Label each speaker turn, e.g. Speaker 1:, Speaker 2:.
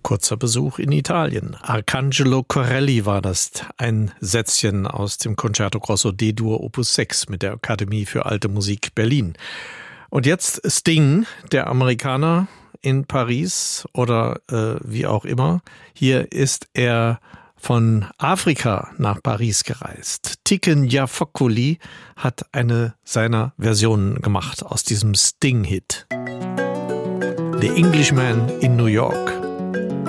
Speaker 1: kurzer Besuch in Italien. Arcangelo Corelli war das, ein Sätzchen aus dem Concerto Grosso D-Dur Opus 6 mit der Akademie für Alte Musik Berlin. Und jetzt Sting, der Amerikaner in Paris oder wie auch immer. Hier ist er von Afrika nach Paris gereist. Tiken Jafokoli hat eine seiner Versionen gemacht aus diesem Sting-Hit. The Englishman in New York.